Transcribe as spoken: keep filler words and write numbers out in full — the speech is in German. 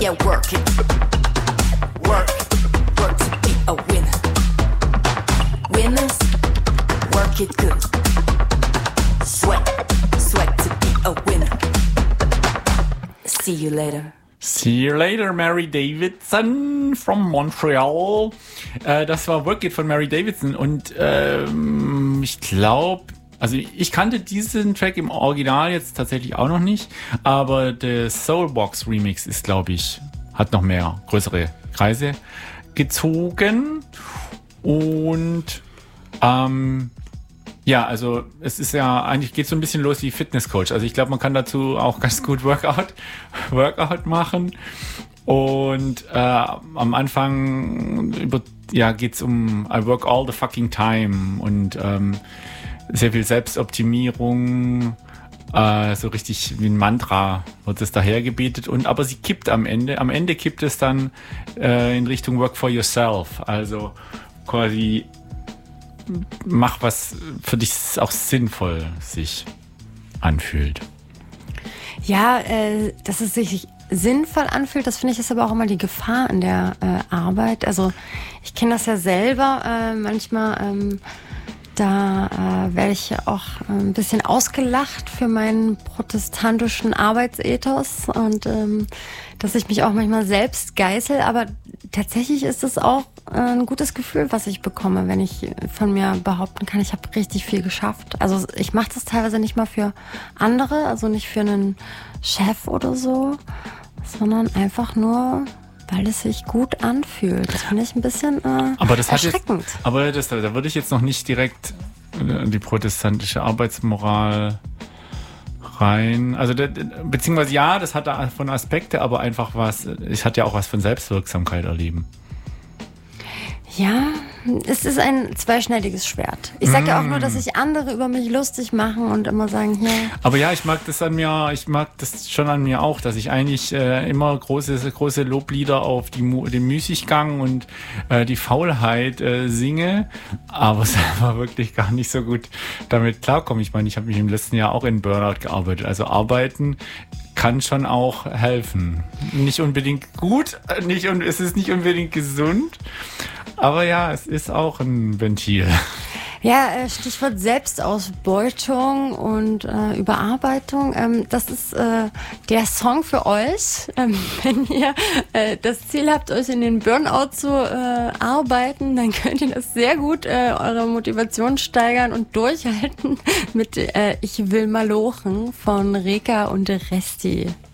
Yeah, work it. Work, work to be a winner. Winners, work it good. Sweat, sweat to be a winner. See you later. See you later, Mary Davidson from Montreal. Äh, das war Work It von Mary Davidson und ähm, ich glaube, also ich kannte diesen Track im Original jetzt tatsächlich auch noch nicht, aber der Soulbox Remix ist, glaube ich, hat noch mehr größere Kreise gezogen und ähm, ja, also es ist ja, eigentlich geht es so ein bisschen los wie Fitnesscoach. Also ich glaube, man kann dazu auch ganz gut Workout, Workout machen. Und äh, am Anfang über, ja, geht es um I work all the fucking time und ähm, sehr viel Selbstoptimierung, äh, so richtig wie ein Mantra wird es dahergebetet. Und aber sie kippt am Ende. Am Ende kippt es dann äh, in Richtung Work for yourself. Also quasi mach was für dich auch sinnvoll sich anfühlt. Ja, äh, dass es sich sinnvoll anfühlt, das finde ich ist aber auch immer die Gefahr in der äh, Arbeit. Also ich kenne das ja selber äh, manchmal, ähm, da äh, werde ich auch ein bisschen ausgelacht für meinen protestantischen Arbeitsethos und ähm, dass ich mich auch manchmal selbst geißel, aber tatsächlich ist es auch ein gutes Gefühl, was ich bekomme, wenn ich von mir behaupten kann, ich habe richtig viel geschafft. Also ich mache das teilweise nicht mal für andere, also nicht für einen Chef oder so, sondern einfach nur, weil es sich gut anfühlt. Das finde ich ein bisschen äh, aber das erschreckend. Hat jetzt, aber das, da würde ich jetzt noch nicht direkt die protestantische Arbeitsmoral rein. Also beziehungsweise ja, das hat davon Aspekte, aber einfach was, es hat ja auch was von Selbstwirksamkeit erleben. Ja, es ist ein zweischneidiges Schwert. Ich sage mm. ja auch nur, dass sich andere über mich lustig machen und immer sagen, hier. Aber ja, ich mag das an mir, ich mag das schon an mir auch, dass ich eigentlich äh, immer große, große Loblieder auf die, den Müßiggang und äh, die Faulheit äh, singe, aber selber wirklich gar nicht so gut damit klarkomme. Ich meine, ich habe mich im letzten Jahr auch in Burnout gearbeitet. Also arbeiten kann schon auch helfen. Nicht unbedingt gut, nicht, und es ist nicht unbedingt gesund. Aber ja, es ist auch ein Ventil. Ja, Stichwort Selbstausbeutung und äh, Überarbeitung. Ähm, das ist äh, der Song für euch, ähm, wenn ihr äh, das Ziel habt, euch in den Burnout zu äh, arbeiten, dann könnt ihr das sehr gut, äh, eure Motivation steigern und durchhalten mit äh, Ich will malochen von Reka und Resti.